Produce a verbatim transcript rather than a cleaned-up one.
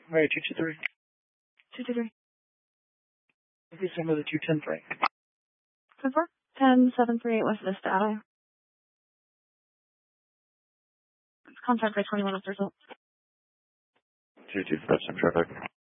Mary two two three. two two three. Please send me the two ten three. ten four. ten seven three eight West Vista Ave. Contact by twenty-one after result. two two five, some traffic.